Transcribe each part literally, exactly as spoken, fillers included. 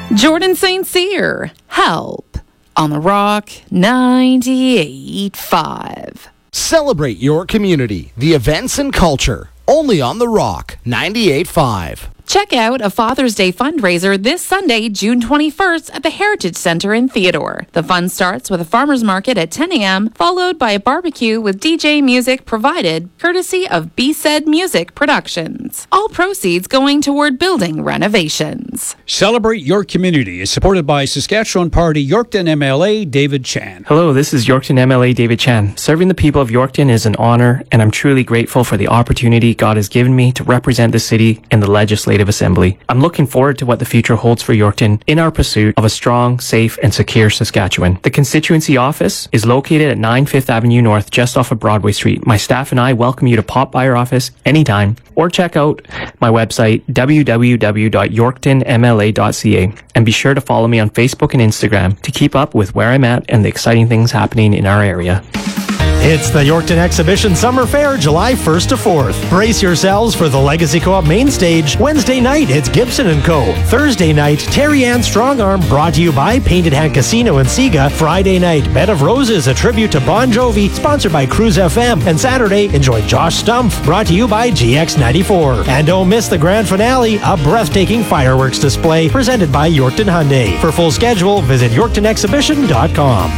Jordan Saint Cyr, Help, on the Rock ninety-eight point five. Celebrate your community, the events and culture, only on the Rock ninety-eight point five. Check out a Father's Day fundraiser this Sunday, June twenty-first at the Heritage Center in Theodore. The fun starts with a farmer's market at ten a.m., followed by a barbecue with D J music provided courtesy of B-Said Music Productions. All proceeds going toward building renovations. Celebrate Your Community is supported by Saskatchewan Party Yorkton M L A David Chan. Hello, this is Yorkton M L A David Chan. Serving the people of Yorkton is an honor, and I'm truly grateful for the opportunity God has given me to represent the city in the legislative assembly. I'm looking forward to what the future holds for Yorkton in our pursuit of a strong, safe, and secure Saskatchewan. The constituency office is located at nine Fifth Avenue North, just off of Broadway Street. My staff and I welcome you to pop by our office anytime or check out my website, w w w dot yorkton m l a dot c a, and be sure to follow me on Facebook and Instagram to keep up with where I'm at and the exciting things happening in our area. It's the Yorkton Exhibition Summer Fair, July first to fourth. Brace yourselves for the Legacy Co-op main stage. Wednesday night, it's Gibson and Co. Thursday night, Terry Ann Strongarm, brought to you by Painted Hand Casino and Sega. Friday night, Bed of Roses, a tribute to Bon Jovi, sponsored by Cruise F M. And Saturday, enjoy Josh Stumpf, brought to you by G X ninety-four. And don't miss the grand finale, a breathtaking fireworks display presented by Yorkton Hyundai. For full schedule, visit yorkton exhibition dot com.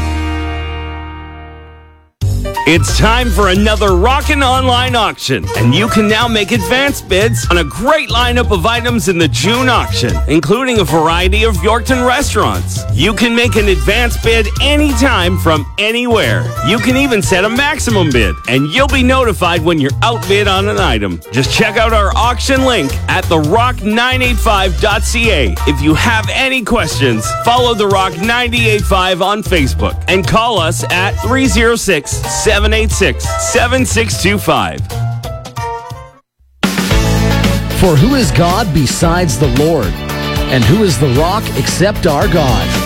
It's time for another Rockin' Online auction, and you can now make advance bids on a great lineup of items in the June auction, including a variety of Yorkton restaurants. You can make an advance bid anytime from anywhere. You can even set a maximum bid, and you'll be notified when you're outbid on an item. Just check out our auction link at the rock nine eight five dot c a. If you have any questions, follow The Rock ninety-eight point five on Facebook and call us at three oh six, seven eight six, seven six two five. For who is God besides the Lord? And who is the rock except our God?